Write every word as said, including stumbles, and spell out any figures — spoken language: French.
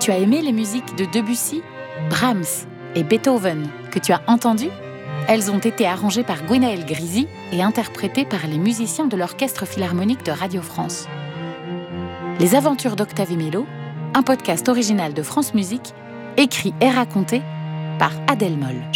Tu as aimé les musiques de Debussy, Brahms et Beethoven que tu as entendues ? Elles ont été arrangées par Gwenaël Grisi et interprétées par les musiciens de l'Orchestre Philharmonique de Radio France. Les aventures d'Octave et Mélo, un podcast original de France Musique, écrit et raconté par Adèle Moll.